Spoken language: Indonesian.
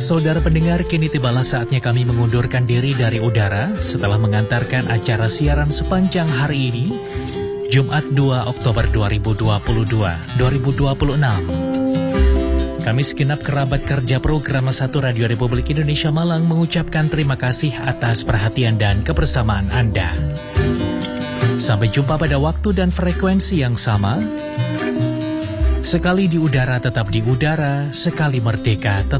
Saudara pendengar, kini tibalah saatnya kami mengundurkan diri dari udara setelah mengantarkan acara siaran sepanjang hari ini, Jumat 2 Oktober 2026. Kami segenap kerabat kerja program 1 Radio Republik Indonesia Malang mengucapkan terima kasih atas perhatian dan kebersamaan Anda. Sampai jumpa pada waktu dan frekuensi yang sama. Sekali di udara tetap di udara, sekali merdeka tetap